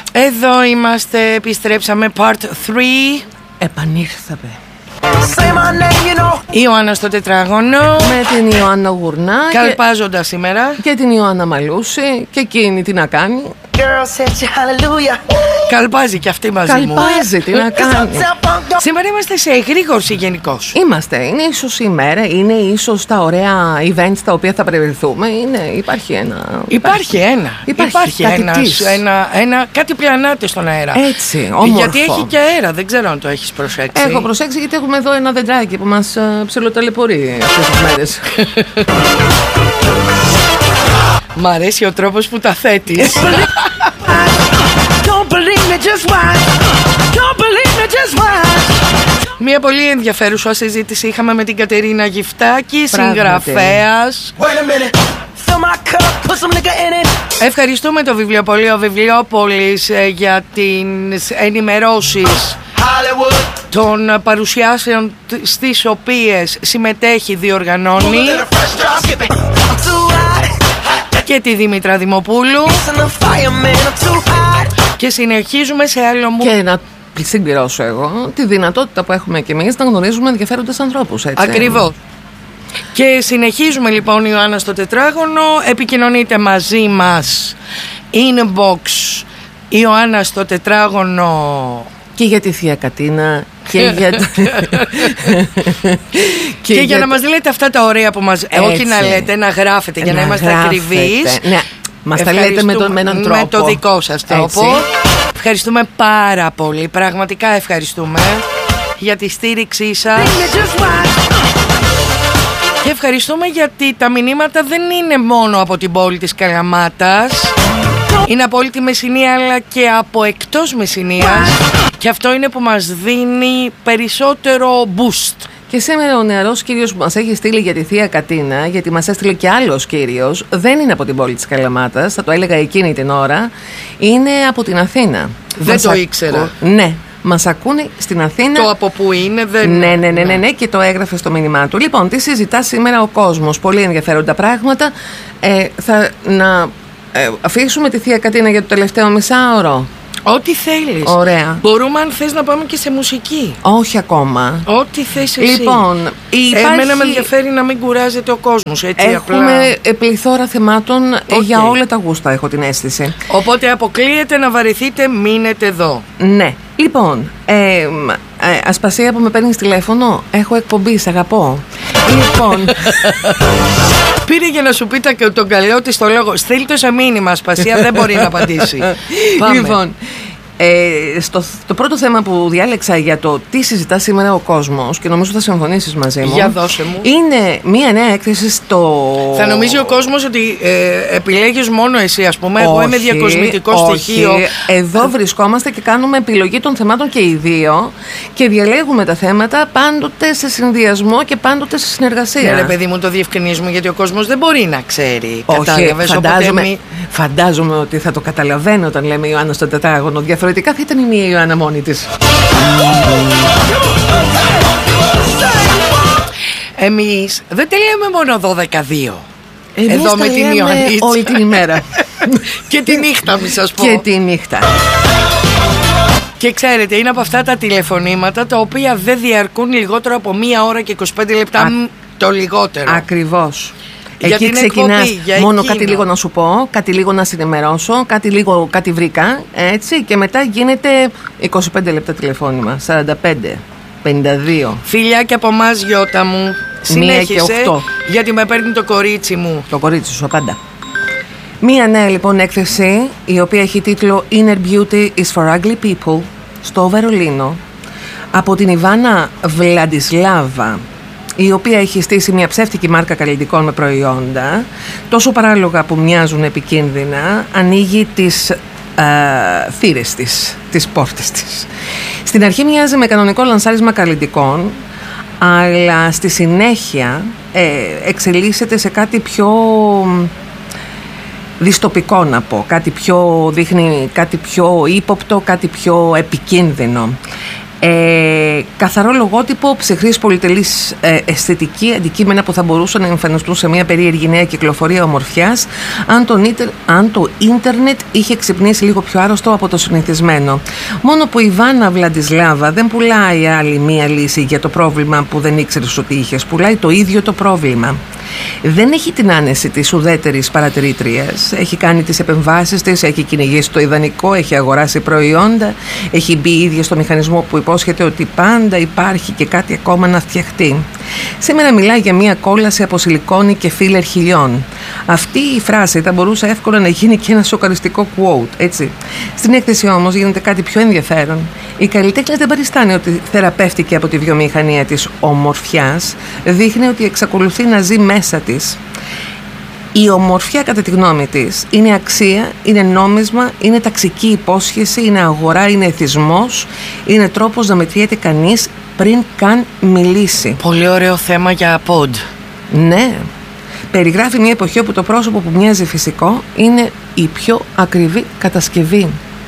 Εδώ είμαστε, επιστρέψαμε part 3. Επανήρθαμε. Η Ιωάννα στο τετράγωνο. Με την Ιωάννα Γουρνά. Καλπάζοντας σήμερα. Και την Ιωάννα Μαλούση. Και εκείνη τι να κάνει. Καλπάζει και αυτή μαζί μου. Καλπάζει, τι να κάνει. Σήμερα είμαστε σε εγρήγορση γενικώς. Είμαστε, είναι ίσως η μέρα, είναι ίσως τα ωραία events τα οποία θα παρευρεθούμε. Υπάρχει ένα. Κάτι πλανάται στον αέρα. Έτσι, όμορφο. Γιατί έχει και αέρα, δεν ξέρω αν το έχεις προσέξει. Έχω προσέξει γιατί έχουμε εδώ ένα δεντράκι που μας ψιλοταλαιπωρεί αυτές τις μέρες. Μ' αρέσει ο τρόπος που τα θέτεις. Μια πολύ ενδιαφέρουσα συζήτηση είχαμε με την Κατερίνα Γυφτάκη, συγγραφέας. Ευχαριστούμε το βιβλιοπωλείο Βιβλιόπολης για τις ενημερώσεις των παρουσιάσεων στις οποίες συμμετέχει, διοργανώνει, και τη Δήμητρα Δημοπούλου. Και συνεχίζουμε σε άλλο μου. Και να συμπληρώσω εγώ τη δυνατότητα που έχουμε και εμείς να γνωρίζουμε ενδιαφέροντες ανθρώπους, έτσι. Ακριβώς. Και συνεχίζουμε λοιπόν, Ιωάννα στο τετράγωνο. Επικοινωνείτε μαζί μας. Inbox Ιωάννα στο τετράγωνο. Και για τη Θεία Κατίνα. Και για να μας λέτε αυτά τα ωραία που μας. Όχι να λέτε, να γράφετε για να είμαστε ακριβείς. Ναι, μας τα λέτε με έναν τρόπο. Με το δικό σας τρόπο. Ευχαριστούμε πάρα πολύ. Πραγματικά ευχαριστούμε για τη στήριξή σας. Και ευχαριστούμε γιατί τα μηνύματα δεν είναι μόνο από την πόλη της Καλαμάτας. Είναι από όλη τη Μεσσηνία αλλά και από εκτός Μεσσηνίας. Και αυτό είναι που μας δίνει περισσότερο boost. Και σήμερα ο νεαρός κύριος που μας έχει στείλει για τη Θεία Κατίνα, γιατί μας έστειλε και άλλος κύριος, δεν είναι από την πόλη της Καλαμάτας, θα το έλεγα εκείνη την ώρα, είναι από την Αθήνα. Δεν το ήξερα. Ναι. Μας ακούνε στην Αθήνα. Το από που είναι δεν. Ναι, και το έγραφε στο μήνυμά του. Λοιπόν, τι συζητά σήμερα ο κόσμος? Πολύ ενδιαφέροντα πράγματα. Αφήσουμε τη Θεία Κατίνα για το τελευταίο μισάωρο. Ό,τι θέλεις. Ωραία. Μπορούμε, αν θες, να πάμε και σε μουσική. Όχι ακόμα. Ό,τι θες εσύ. Λοιπόν, εμένα με ενδιαφέρει να μην κουράζεται ο κόσμος. Έτσι, έχουμε πληθώρα θεμάτων για όλα τα γούστα, έχω την αίσθηση. Οπότε αποκλείεται να βαρεθείτε, μείνετε εδώ. Ναι. Λοιπόν, Ασπασία που με παίρνεις τηλέφωνο, έχω εκπομπή, σ' αγαπώ. Λοιπόν. Πήρε για να σου πει τον καλό της το λόγο. Στείλ το σε μήνυμα, Ασπασία, δεν μπορεί να απαντήσει. Πάμε. Λοιπόν, το πρώτο θέμα που διάλεξα για το τι συζητά σήμερα ο κόσμος, και νομίζω θα συμφωνήσεις μαζί μου. Για δώσε μου. Είναι μία νέα έκθεση στο. Θα νομίζει ο κόσμος ότι επιλέγεις μόνο εσύ, ας πούμε. Εγώ είμαι διακοσμητικό στοιχείο. Εδώ βρισκόμαστε και κάνουμε επιλογή των θεμάτων και οι δύο. Και διαλέγουμε τα θέματα πάντοτε σε συνδυασμό και πάντοτε σε συνεργασία. Ναι, ρε παιδί μου, το διευκρινίζουμε γιατί ο κόσμος δεν μπορεί να ξέρει. Όχι, φαντάζομαι ότι θα το καταλαβαίνω όταν λέμε Ιωάννα στο τετράγωνο. Διαφορετικά θα ήταν η μία Ιωάννα μόνη της. Εμείς δεν τελειώνουμε μόνο 12-2. Εδώ με την Ιωαννίτσα όλη την ημέρα. Και τη νύχτα, μη σας πω. Και τη νύχτα. Και ξέρετε, είναι από αυτά τα τηλεφωνήματα τα οποία δεν διαρκούν λιγότερο από 1 ώρα και 25 λεπτά το λιγότερο. Ακριβώς. Εκεί ξεκινάς μόνο κάτι λίγο να σου πω, κάτι λίγο να συνημερώσω, κάτι βρήκα, έτσι, και μετά γίνεται 25 λεπτά τηλεφώνημα, 45, 52. Φιλιά και από εμάς, Γιώτα μου. Συνέχισε, 1 και 8. γιατί με παίρνει το κορίτσι μου. Το κορίτσι σου, πάντα. Μία νέα λοιπόν έκθεση, η οποία έχει τίτλο Inner Beauty is for Ugly People, στο Βερολίνο, από την Ιβάνα Βλαντισλάβα, η οποία έχει στήσει μια ψεύτικη μάρκα καλλιτικών με προϊόντα τόσο παράλογα που μοιάζουν επικίνδυνα. Ανοίγει τις θύρες της, τις πόρτες της. Στην αρχή μοιάζει με κανονικό λανσάρισμα καλλιτικών, αλλά στη συνέχεια εξελίσσεται σε κάτι πιο δυστοπικό, να πω, δείχνει κάτι πιο ύποπτο, κάτι πιο επικίνδυνο. Καθαρό λογότυπο, ψυχρής πολυτελής αισθητική, αντικείμενα που θα μπορούσαν να εμφανιστούν σε μια περίεργη νέα κυκλοφορία ομορφιάς αν το ίντερνετ είχε ξυπνήσει λίγο πιο άρρωστο από το συνηθισμένο. Μόνο που η Βάνα Βλαντισλάβα δεν πουλάει άλλη μία λύση για το πρόβλημα που δεν ήξερες ότι είχες. Πουλάει το ίδιο το πρόβλημα. Δεν έχει την άνεση της ουδέτερης παρατηρήτριας. Έχει κάνει τις επεμβάσεις της, έχει κυνηγήσει το ιδανικό, έχει αγοράσει προϊόντα, έχει μπει η ίδια στο μηχανισμό που υπόσχεται ότι πάντα υπάρχει και κάτι ακόμα να φτιαχτεί. Σήμερα μιλάει για μια κόλαση από σιλικόνη και φίλερ χιλιών. Αυτή η φράση θα μπορούσε εύκολα να γίνει και ένα σοκαριστικό quote, έτσι. Στην έκθεση όμως γίνεται κάτι πιο ενδιαφέρον. Η καλλιτέχνη δεν παριστάνει ότι θεραπεύτηκε από τη βιομηχανία της ομορφιάς, δείχνει ότι εξακολουθεί να ζει μέσα της. Η ομορφιά, κατά τη γνώμη της, είναι αξία, είναι νόμισμα, είναι ταξική υπόσχεση, είναι αγορά, είναι εθισμός, είναι τρόπος να μετριέται κανείς πριν καν μιλήσει. Πολύ ωραίο θέμα για pod. Ναι. Περιγράφει μια εποχή όπου το πρόσωπο που μοιάζει φυσικό είναι η πιο ακριβή κατασκευή.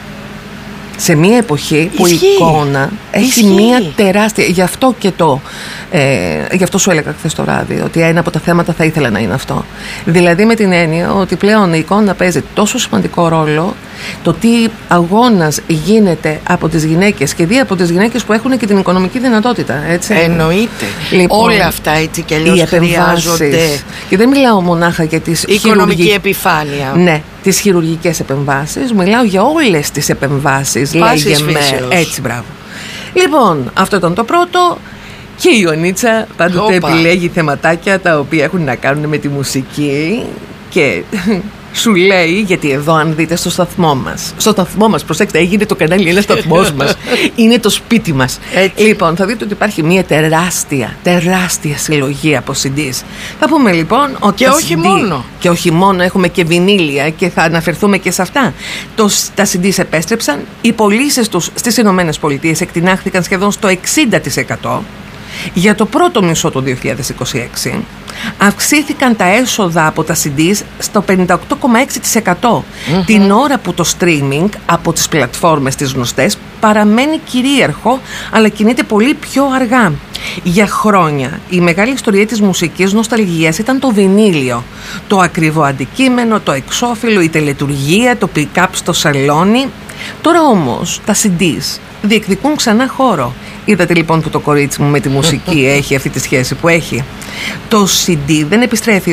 Σε μια εποχή που η εικόνα έχει μια τεράστια. Γι' αυτό και γι' αυτό σου έλεγα χθες το βράδυ ότι ένα από τα θέματα θα ήθελα να είναι αυτό. Δηλαδή με την έννοια ότι πλέον η εικόνα παίζει τόσο σημαντικό ρόλο, το τι αγώνας γίνεται από τις γυναίκες και δι' από τις γυναίκες που έχουν και την οικονομική δυνατότητα. Έτσι. Εννοείται. Λοιπόν, όλα αυτά έτσι και αλλιώς χρειάζονται. Και δεν μιλάω μονάχα για τις οικονομική επιφάνεια. Ναι, τις χειρουργικές επεμβάσεις. Μιλάω για όλες τις επεμβάσεις. Λέγε έτσι, μπράβο. Λοιπόν, αυτό ήταν το πρώτο. Και η Ιωνίτσα πάντοτε επιλέγει θεματάκια τα οποία έχουν να κάνουν με τη μουσική. Και σου λέει, γιατί εδώ αν δείτε στο σταθμό μας, προσέξτε, έγινε το κανάλι ένα σταθμός μας, είναι το σπίτι μας. Έτσι. Λοιπόν, θα δείτε ότι υπάρχει μια τεράστια συλλογή από CDs. Θα πούμε λοιπόν ότι και όχι μόνο, έχουμε και βινίλια και θα αναφερθούμε και σε αυτά. Τα CDs επέστρεψαν, οι πωλήσεις τους στις Ηνωμένες Πολιτείες εκτινάχθηκαν σχεδόν στο 60%. Για το πρώτο μισό του 2026 αυξήθηκαν τα έσοδα από τα CDs στο 58,6%. Την ώρα που το streaming από τις πλατφόρμες τις γνωστές παραμένει κυρίαρχο, αλλά κινείται πολύ πιο αργά. Για χρόνια η μεγάλη ιστορία της μουσικής νοσταλγίας ήταν το βινίλιο. Το ακριβό αντικείμενο, το εξώφυλλο, η τελετουργία, το pick-up στο σαλόνι. Τώρα όμως τα CDs διεκδικούν ξανά χώρο. Είδατε λοιπόν που το κορίτσι μου με τη μουσική έχει αυτή τη σχέση που έχει. Το CD δεν επιστρέφει